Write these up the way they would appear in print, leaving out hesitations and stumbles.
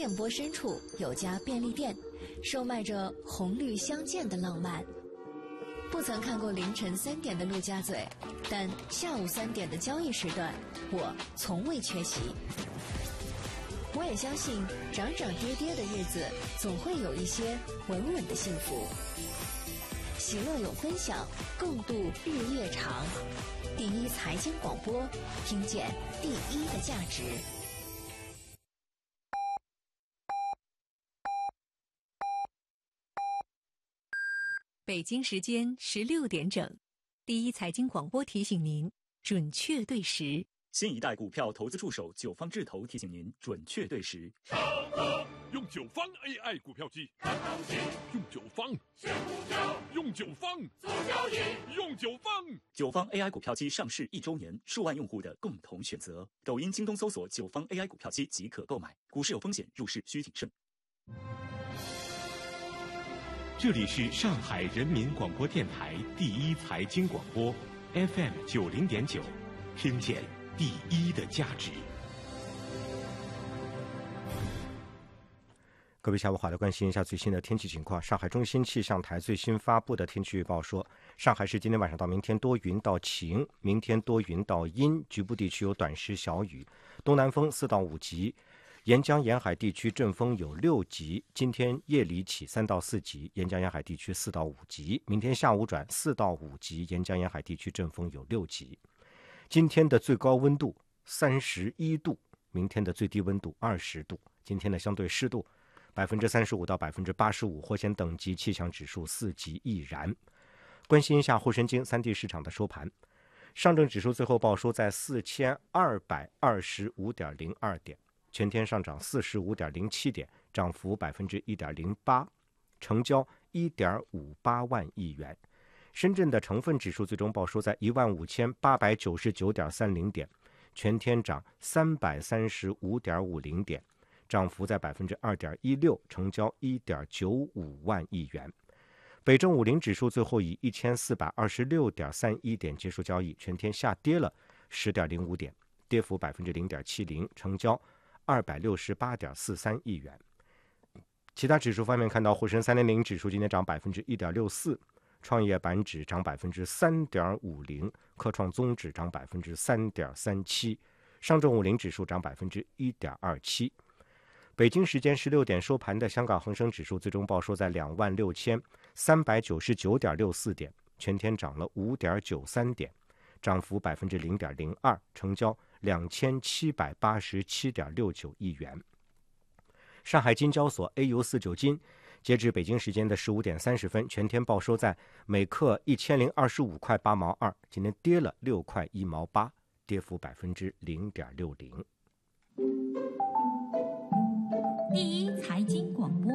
电波深处有家便利店，售卖着红绿相间的浪漫。不曾看过凌晨3点的陆家嘴，但下午3点的交易时段，我从未缺席。我也相信，涨涨跌跌的日子，总会有一些稳稳的幸福。喜乐有分享，共度日夜长。第一财经广播，听见第一的价值。 北京时间16点整，第一财经广播提醒您准确对时。 新一代股票投资助手九方智投提醒您准确对时。 用九方 AI 股票机，用九方选股票，用九方做交易，用九方。 九方 AI 股票机上市1周年，数万用户的共同选择。抖音、京东搜索九方 AI 股票机即可购买。股市有风险，入市需谨慎。 这里是上海人民广播电台第一财经广播 FM 90.9，听见第一的价值。 各位下午好，来关心一下最新的天气情况。上海中心气象台最新发布的天气预报说，上海市今天晚上到明天多云到晴，明天多云到阴，局部地区有短时小雨，东南风4到5级，沿江沿海地区阵风有6级，今天夜里起3到4级，沿江沿海地区4到5级，明天下午转4到5级，沿江沿海地区阵风有6级。今天的最高温度31度，明天的最低温度20度。今天的相对湿度35%到85%，或显等级气象指数4级易燃。关心一下沪深京3地市场的收盘，上证指数最后报收在4225.02点，全天上涨45.07点，涨幅1.08%，成交1.58万亿元。深圳的成分指数最终报收在15899.30点，全天涨335.50点，涨幅在2.16%，成交1.95万亿元。北证50指数最后以1426.31点结束交易，全天下跌了10.05点，跌幅0.70%，成交268.43亿元。其他指数方面，看到沪深300指数今天涨1.64%，创业板指涨3.50%，科创综指涨3.37%，上证50指数涨1.27%。北京时间16点收盘的香港恒生指数最终报收在26,399.64点，全天涨了5.93点，涨幅0.02%，成交2787.69亿元。上海金交所 AU49 金截至北京时间的15点30分，全天报收在每克1025块8毛2，今天跌了6块1毛8，跌幅0.60%。 第一财经广播，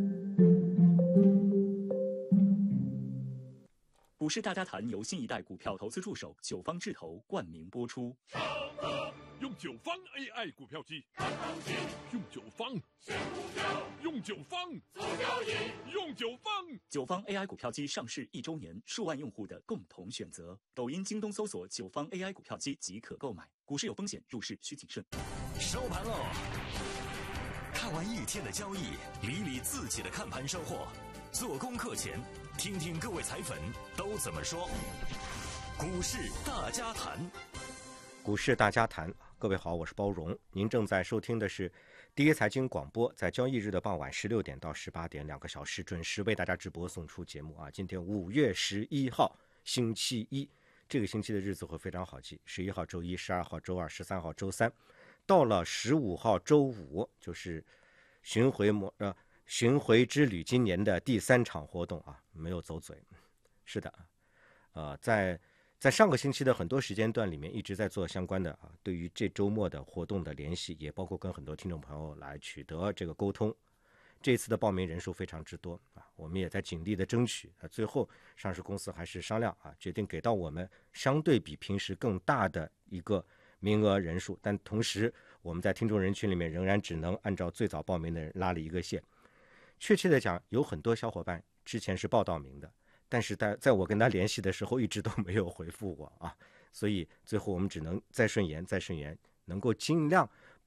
股市大家谈由新一代股票投资助手九方智投冠名播出。 用九方 AI 股票机，用九方选股票，用九方做交易，用九方。 九方 AI 股票机上市1周年，数万用户的共同选择。抖音、京东搜索九方 AI 股票机即可购买。股市有风险，入市需谨慎。 收盘喽！看完一天的交易，理理自己的看盘收获。做功课前，听听各位财粉都怎么说。股市大家谈， 股市大家谈。各位好，我是包荣，您正在收听的是第一财经广播，在交易日的傍晚16点到18点2个小时准时为大家直播送出节目啊。今天5月11号星期一，这个星期的日子会非常好记，11号周一，12号周二，13号周三，到了15号周五，就是巡回之旅今年的第3场活动啊，没有走嘴。是的，在上个星期的很多时间段里面一直在做相关的对于这周末的活动的联系，也包括跟很多听众朋友来取得这个沟通。这次的报名人数非常之多我们也在尽力的争取最后上市公司还是商量决定给到我们相对比平时更大的一个名额人数，但同时我们在听众人群里面仍然只能按照最早报名的人拉了一个线。确切的讲，有很多小伙伴之前是报到名的，但是在我跟他联系的时候一直都没有回复我所以最后我们只能再顺延，能够尽量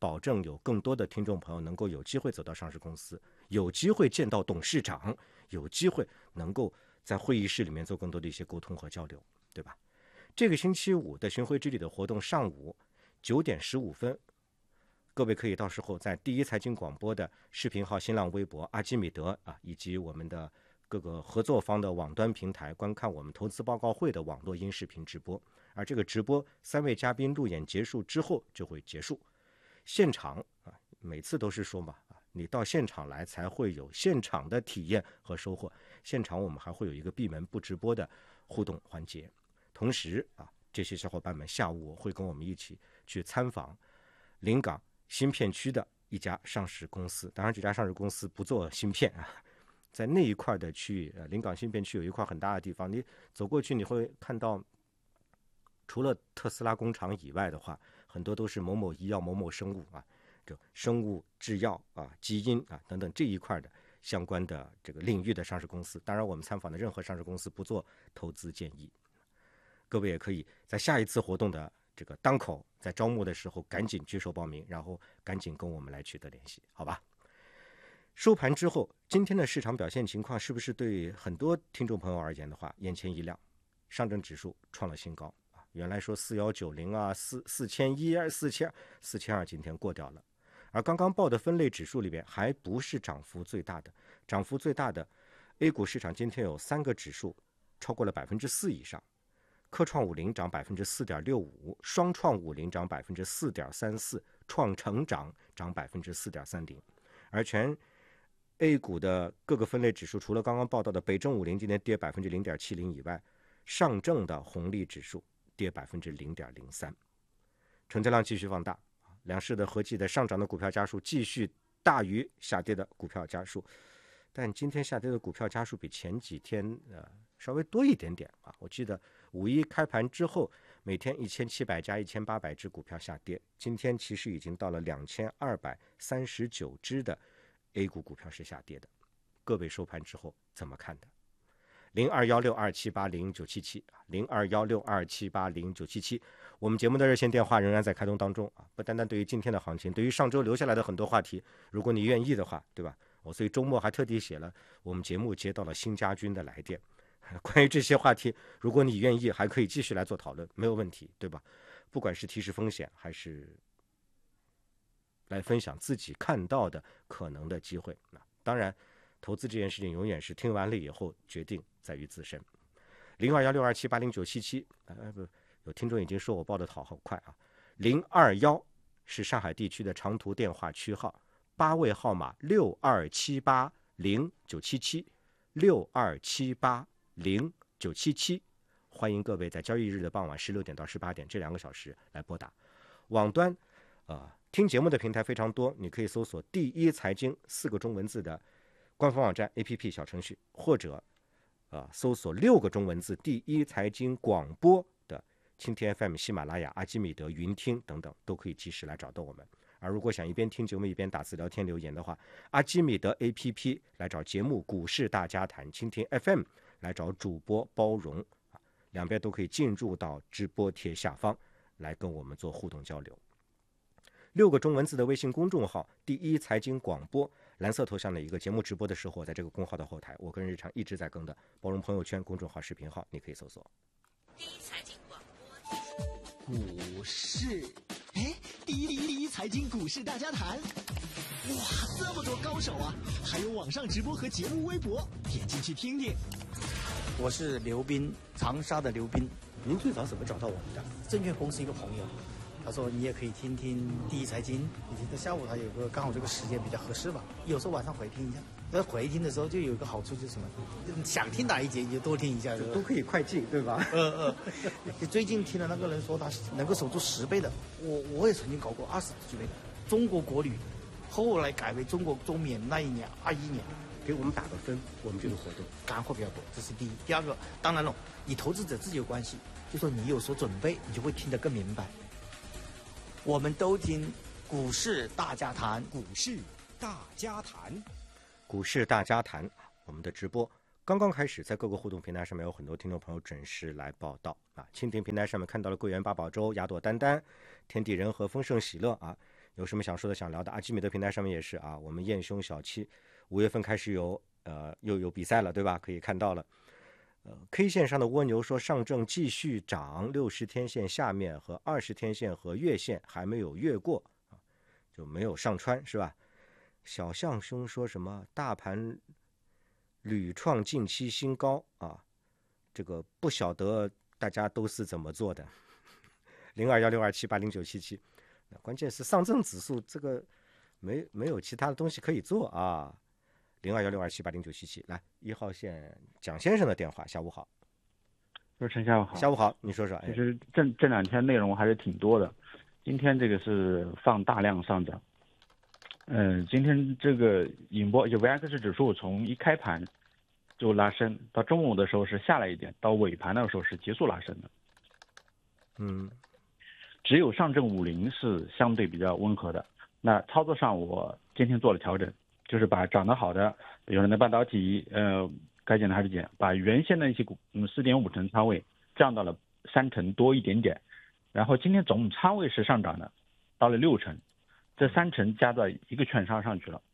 保证有更多的听众朋友能够有机会走到上市公司，有机会见到董事长，有机会能够在会议室里面做更多的一些沟通和交流，对吧？这个星期五的巡回之旅的活动上午9点15分，各位可以到时候在第一财经广播的视频号、新浪微博、阿基米德以及我们的各个合作方的网端平台观看我们投资报告会的网络音视频直播。而这个直播3位嘉宾路演结束之后就会结束。现场每次都是说嘛，你到现场来才会有现场的体验和收获。现场我们还会有一个闭门不直播的互动环节。同时这些小伙伴们下午会跟我们一起去参访临港新片区的一家上市公司。当然这家上市公司不做芯片在那一块的区域，临港新片区有一块很大的地方，你走过去你会看到，除了特斯拉工厂以外的话，很多都是某某医药、某某生物就生物制药基因等等这一块的相关的这个领域的上市公司。当然我们参访的任何上市公司不做投资建议，各位也可以在下一次活动的这个当口，在招募的时候赶紧举手报名，然后赶紧跟我们来取得联系，好吧？收盘之后，今天的市场表现情况是不是对很多听众朋友而言的话，眼前一亮？上证指数创了新高原来说41904100、4200今天过掉了。而刚刚报的分类指数里边还不是涨幅最大的，涨幅最大的 A 股市场今天有3个指数超过了4%以上，科创50涨4.65%，双创50涨4.34%，创成涨4.30%。而全 A 股的各个分类指数，除了刚刚报道的北证50今天跌0.70%以外，上证的红利指数跌0.03%，成交量继续放大，两市的合计的上涨的股票家数继续大于下跌的股票家数，但今天下跌的股票家数比前几天稍微多一点点我记得5·1开盘之后，每天1700家、1800只股票下跌，今天其实已经到了2239只的 A 股股票是下跌的。各位收盘之后怎么看的？021627809770216627809777，我们节目的热线电话仍然在开通当中不单单对于今天的行情，对于上周留下来的很多话题，如果你愿意的话，对吧？所以周末还特地写了我们节目接到了新家军的来电，关于这些话题，如果你愿意还可以继续来做讨论，没有问题，对吧？不管是提示风险，还是来分享自己看到的可能的机会，当然投资这件事情永远是听完了以后决定在于自身。021627809777，有听众已经说我报的好快021是上海地区的长途电话区号，8位号码62780977，62780977，欢迎各位在交易日的傍晚16点到18点这2个小时来拨打。网端听节目的平台非常多，你可以搜索第一财经4个中文字的官方网站 APP 小程序，或者搜索6个中文字第一财经广播的蜻蜓 FM、喜马拉雅、阿基米德、云听等等，都可以及时来找到我们。而如果想一边听节目一边打字聊天留言的话，阿基米德 APP 来找节目股市大家谈，蜻蜓 FM 来找主播包容，两边都可以进入到直播贴下方来跟我们做互动交流。6个中文字的微信公众号第一财经广播，蓝色头像的一个节目直播的时候，在这个公号的后台，我跟日常一直在更的包容朋友圈公众号视频号，你可以搜索第一财经广播股市，第一财经股市大家谈，哇，这么多高手还有网上直播和节目微博，点进去听听。 我是刘斌，长沙的刘斌。 您最早怎么找到我们的？ 证券公司一个朋友，他说你也可以听听第一财经，以及在下午他有个刚好这个时间比较合适吧，有时候晚上回听一下。在回听的时候就有一个好处就是什么，想听哪一节你就多听一下， 都可以快进，对吧？ 最近听了那个人说他能够守住10倍的，我也曾经搞过20几倍的。中国国旅后来改为中国中免那一年21年， 给我们打个分，我们这个活动干货比较多，这是第一。第二个，当然了，你投资者自己有关系，就说你有所准备，你就会听得更明白。我们都听股市大家谈， 股市大家谈， 股市大家谈，我们的直播刚刚开始，在各个互动平台上面有很多听众朋友准时来报道蜻蜓平台上面看到了桂圆八宝粥、雅朵丹丹、天地人和丰盛喜乐有什么想说的、想聊的？阿基米德平台上面也是啊，我们燕兄小七5月份开始又有比赛了，对吧？可以看到了。K 线上的蜗牛说，上证继续涨，60天线下面和20天线和月线还没有越过，就没有上穿，是吧？小象兄说什么大盘屡创近期新高啊，这个不晓得大家都是怎么做的。021627809777，关键是上证指数这个没有其他的东西可以做啊。021627809777，来1号线蒋先生的电话，下午好。 主持人下午好。 下午好，你说说。 其实这2天内容还是挺多的，今天这个是放大量上涨。今天这个引波就 VX 指数从一开盘就拉升，到中午的时候是下来一点，到尾盘的时候是急速拉升的。只有上证50是相对比较温和的。那操作上我今天做了调整，就是把涨得好的，比如说那半导体，该减的还是减，把原先的一些股，4.5成仓位降到了3成多一点点，然后今天总仓位是上涨的，到了6成，这3成加到一个券商上去了。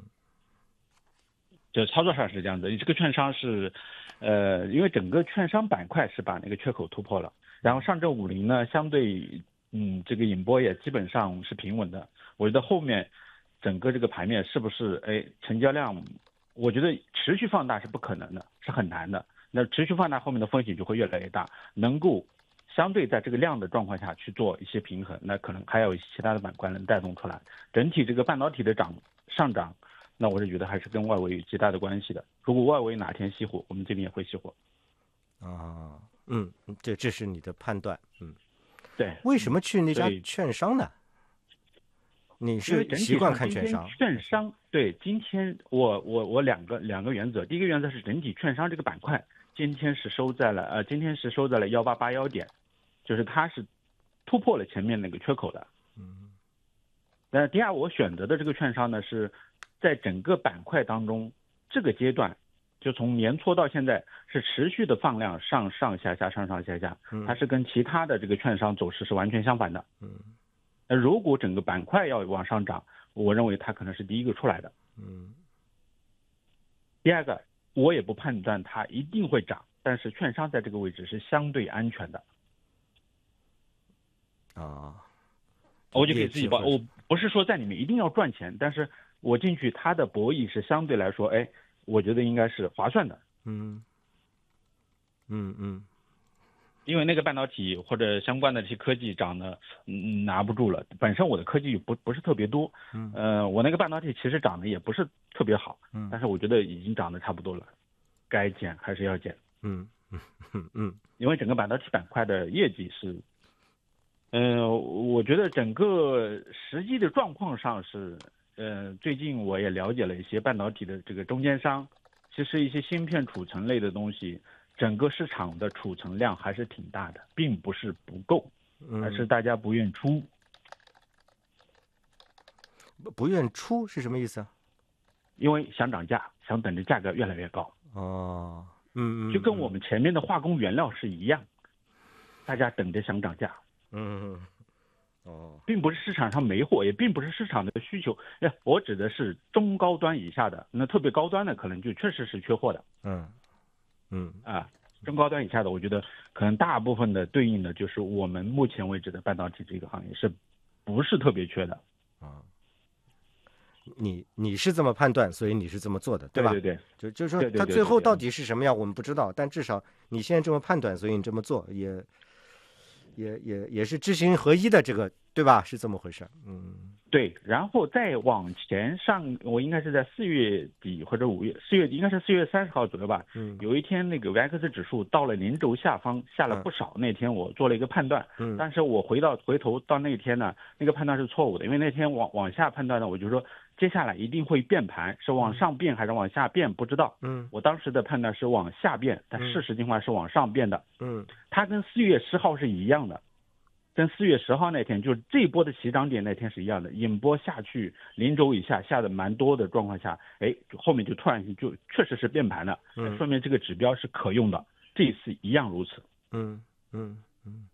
就操作上是这样子，这个券商是，因为整个券商板块是把那个缺口突破了，然后上证50呢，相对，这个引波也基本上是平稳的。我觉得后面整个这个盘面是不是，成交量，我觉得持续放大是不可能的，是很难的。那持续放大后面的风险就会越来越大，能够相对在这个量的状况下去做一些平衡，那可能还有其他的板块能带动出来。整体这个半导体的上涨，那我是觉得还是跟外围有极大的关系的。如果外围哪天熄火，我们这边也会熄火。 这是你的判断。 对。 为什么去那家券商呢？你是习惯看券商？ 券商对，今天我两个原则，第一个原则是整体券商这个板块今天是收在了18881点，就是它是突破了前面那个缺口的。那第二，我选择的这个券商呢，是在整个板块当中这个阶段，就从年初到现在是持续的放量上上下下，它是跟其他的这个券商走势是完全相反的。那如果整个板块要往上涨，我认为它可能是第一个出来的。第二个，我也不判断它一定会涨，但是券商在这个位置是相对安全的。我就给自己报，我不是说在里面一定要赚钱，但是我进去它的博弈是相对来说，我觉得应该是划算的。因为那个半导体或者相关的这些科技涨的拿不住了，本身我的科技不是特别多，我那个半导体其实涨得也不是特别好，但是我觉得已经涨得差不多了，该减还是要减。因为整个半导体板块的业绩是，我觉得整个实际的状况上是，最近我也了解了一些半导体的这个中间商，其实一些芯片储存类的东西，整个市场的储存量还是挺大的，并不是不够，而是大家不愿出。 不愿出是什么意思啊？ 因为想涨价，想等着价格越来越高。就跟我们前面的化工原料是一样，大家等着想涨价。并不是市场上没货，也并不是市场的需求。我指的是中高端以下的，那特别高端的可能就确实是缺货的。中高端以下的，我觉得可能大部分的对应的就是我们目前为止的半导体这个行业是不是特别缺的。 你是这么判断，所以你是这么做的，对吧？ 对， 就是说它最后到底是什么样，我们不知道，但至少你现在这么判断，所以你这么做也是知行合一的，这个对吧？是这么回事。 对，然后再往前上，我应该是在4月底或者4月底，应该是4月30号左右吧。有一天那个 VX 指数到了零轴下方，下了不少。那天我做了一个判断，但是我回头到那天呢，那个判断是错误的，因为那天往下判断呢，我就说接下来一定会变盘，是往上变还是往下变不知道。我当时的判断是往下变，但事实情况是往上变的。它跟4月10号是一样的。跟4月10号那天，就是这一波的起涨点那天是一样的，引波下去零轴以下下的蛮多的状况下，后面就突然就确实是变盘了，说明这个指标是可用的，这一次一样如此。